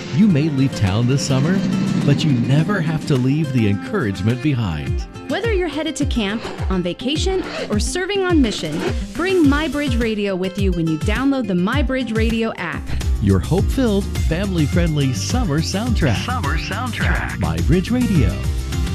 You may leave town this summer, but you never have to leave the encouragement behind. Whether you're headed to camp, on vacation, or serving on mission, bring MyBridge Radio with you when you download the MyBridge Radio app. Your hope-filled, family-friendly summer soundtrack. Summer soundtrack. MyBridge Radio.